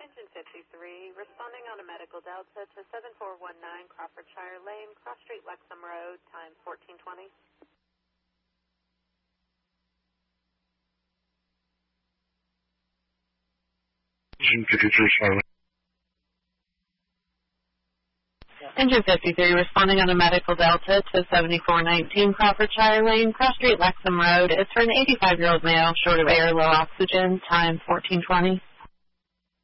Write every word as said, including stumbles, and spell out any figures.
Engine fifty-three, responding on a medical delta to seven four one nine Crawfordshire Lane, Cross Street, Lexham Road, time fourteen twenty. Engine fifty-three, silent. Engine fifty-three, responding on a medical delta to seventy-four nineteen Crawfordshire Lane, Cross Street, Lexham Road. It's for an eighty-five-year-old male, short of air, low oxygen, time fourteen twenty.